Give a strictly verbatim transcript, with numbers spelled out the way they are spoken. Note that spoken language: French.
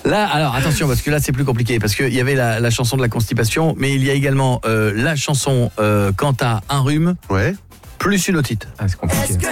Là, alors attention, parce que là c'est plus compliqué, parce qu'il y avait la, la chanson de la constipation, mais il y a également euh, la chanson euh, quand t'as un rhume, Ouais. plus une otite. Ah, c'est compliqué.